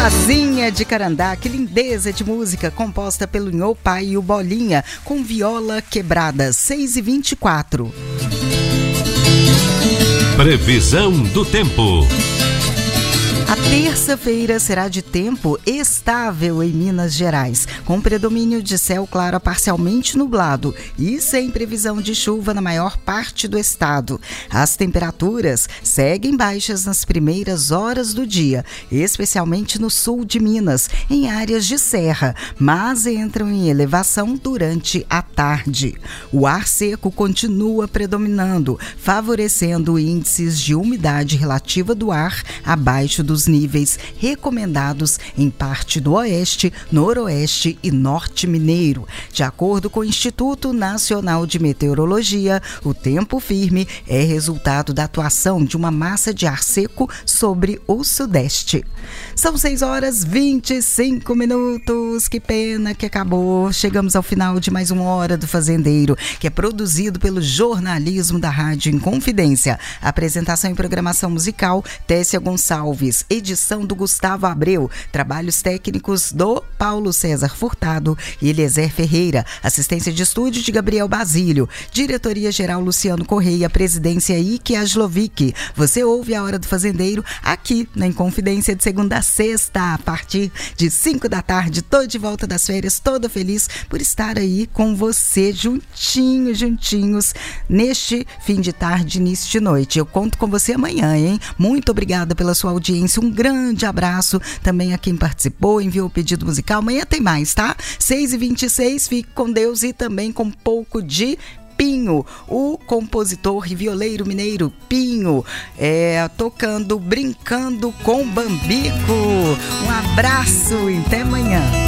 Casinha de Carandá, que lindeza de música, composta pelo Nhô Pai e o Bolinha, com viola quebrada, 6h24. Previsão do tempo. A terça-feira será de tempo estável em Minas Gerais, com predomínio de céu claro a parcialmente nublado e sem previsão de chuva na maior parte do estado. As temperaturas seguem baixas nas primeiras horas do dia, especialmente no sul de Minas, em áreas de serra, mas entram em elevação durante a tarde. O ar seco continua predominando, favorecendo índices de umidade relativa do ar abaixo dos níveis recomendados em parte do oeste, noroeste e norte mineiro. De acordo com o Instituto Nacional de Meteorologia, o tempo firme é resultado da atuação de uma massa de ar seco sobre o sudeste. São 6h25. Que pena que acabou. Chegamos ao final de mais uma Hora do Fazendeiro, que é produzido pelo jornalismo da Rádio Inconfidência. Apresentação e programação musical, Tessia Gonçalves. Edição do Gustavo Abreu. Trabalhos técnicos do Paulo César Furtado e Eliezer Ferreira. Assistência de estúdio de Gabriel Basílio. Diretoria-geral Luciano Correia. Presidência Ike Aslovic. Você ouve a Hora do Fazendeiro aqui na Inconfidência de segunda a sexta, a partir de 5 da tarde. Tô de volta das férias, toda feliz por estar aí com você, juntinhos, neste fim de tarde, início de noite. Eu conto com você amanhã, hein? Muito obrigada pela sua audiência, um grande abraço também a quem participou, enviou o pedido musical. Amanhã tem mais, tá? 6h26, fique com Deus e também com um pouco de Pinho, o compositor e violeiro mineiro Pinho, tocando Brincando com Bambico. Um abraço e até amanhã.